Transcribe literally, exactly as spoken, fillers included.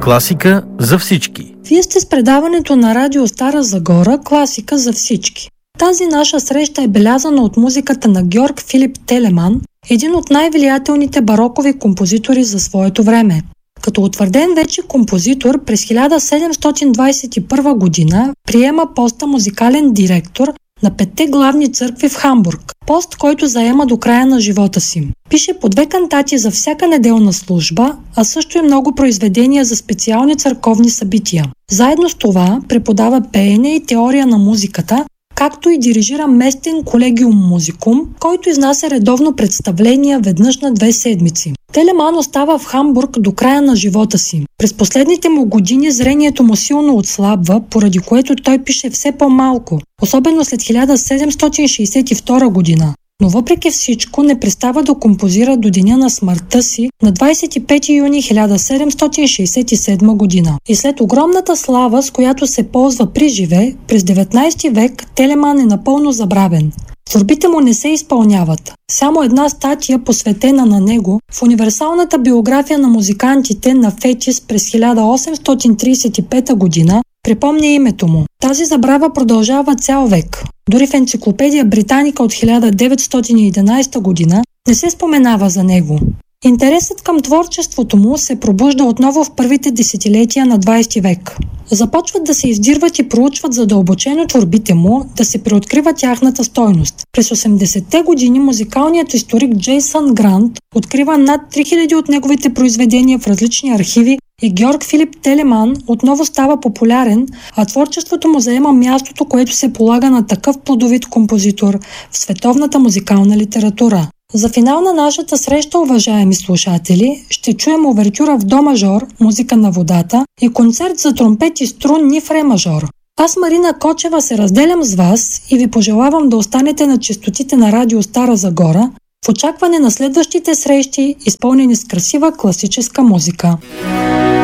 Класика за всички. Вие сте с предаването на Радио Стара Загора "Класика за всички". Тази наша среща е белязана от музиката на Георг Филип Телеман, един от най-влиятелните барокови композитори за своето време. Като утвърден вече композитор, през хиляда седемстотин двадесет и първа година приема поста музикален директор на петте главни църкви в Хамбург, пост, който заема до края на живота си. Пише по две кантати за всяка неделна служба, а също и много произведения за специални църковни събития. Заедно с това преподава пеене и теория на музиката, както и дирижира местен колегиум музикум, който изнася редовно представления веднъж на две седмици. Телеман остава в Хамбург до края на живота си. През последните му години зрението му силно отслабва, поради което той пише все по-малко, особено след хиляда седемстотин шейсет и втора година. Но въпреки всичко не престава да композира до деня на смъртта си на двадесет и пети юни хиляда седемстотин шейсет и седма година. И след огромната слава, с която се ползва при живе, през деветнадесети век Телеман е напълно забравен. Творбите му не се изпълняват. Само една статия, посветена на него, в универсалната биография на музикантите на Фетис през хиляда осемстотин тридесет и пета година, припомня името му. Тази забрава продължава цял век. Дори в енциклопедия Британика от хиляда деветстотин и единадесета година не се споменава за него. Интересът към творчеството му се пробужда отново в първите десетилетия на двадесети век. Започват да се издирват и проучват задълбочено творбите му, да се преоткрива тяхната стойност. През осемдесетте години музикалният историк Джейсън Грант открива над три хиляди от неговите произведения в различни архиви и Георг Филип Телеман отново става популярен, а творчеството му заема мястото, което се полага на такъв плодовит композитор в световната музикална литература. За финал на нашата среща, уважаеми слушатели, ще чуем увертюра в до мажор, музика на водата, и концерт за тромпет и струнни в ре мажор. Аз, Марина Кочева, се разделям с вас и ви пожелавам да останете на честотите на Радио Стара Загора в очакване на следващите срещи, изпълнени с красива класическа музика.